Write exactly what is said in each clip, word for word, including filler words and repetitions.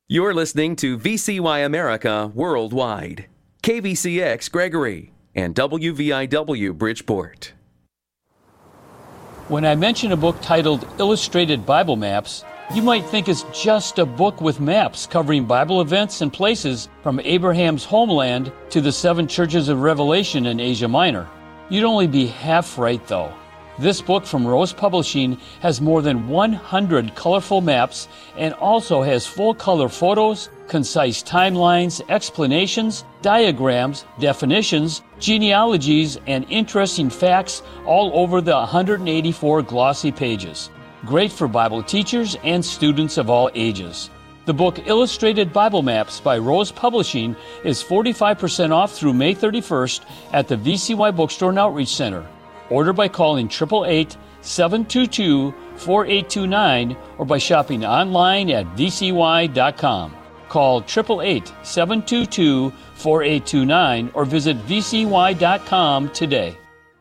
You're listening to V C Y America Worldwide, K V C X Gregory, and W V I W Bridgeport. When I mention a book titled Illustrated Bible Maps, you might think it's just a book with maps covering Bible events and places from Abraham's homeland to the seven churches of Revelation in Asia Minor. You'd only be half right, though. This book from Rose Publishing has more than one hundred colorful maps and also has full-color photos, concise timelines, explanations, diagrams, definitions, genealogies, and interesting facts all over the one hundred eighty-four glossy pages. Great for Bible teachers and students of all ages. The book Illustrated Bible Maps by Rose Publishing is forty-five percent off through May thirty-first at the V C Y Bookstore and Outreach Center. Order by calling eight eight eight, seven two two, four eight two nine or by shopping online at v c y dot com. Call eight eight eight, seven two two, four eight two nine or visit v c y dot com today.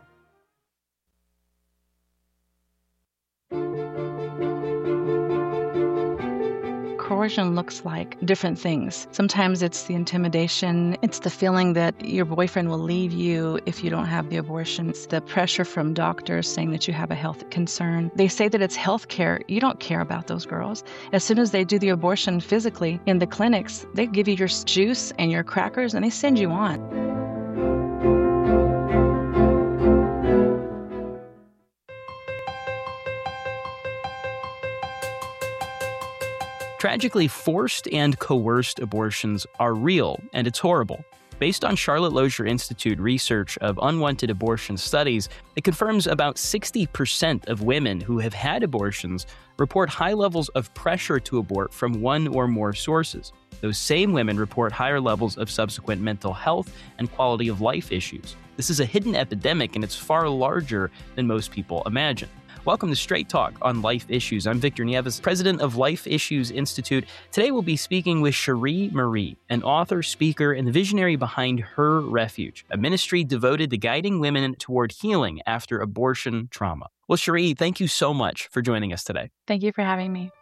Coercion looks like different things. Sometimes it's the intimidation. It's the feeling that your boyfriend will leave you if you don't have the abortion. It's the pressure from doctors saying that you have a health concern. They say that it's health care. You don't care about those girls. As soon as they do the abortion physically in the clinics, they give you your juice and your crackers and they send you on. Tragically, forced and coerced abortions are real, and it's horrible. Based on Charlotte Lozier Institute research of unwanted abortion studies, it confirms about sixty percent of women who have had abortions report high levels of pressure to abort from one or more sources. Those same women report higher levels of subsequent mental health and quality of life issues. This is a hidden epidemic, and it's far larger than most people imagine. Welcome to Straight Talk on Life Issues. I'm Victor Nieves, president of Life Issues Institute. Today we'll be speaking with Cherie Marie, an author, speaker, and the visionary behind Her Refuge, a ministry devoted to guiding women toward healing after abortion trauma. Well, Cherie, thank you so much for joining us today. Thank you for having me.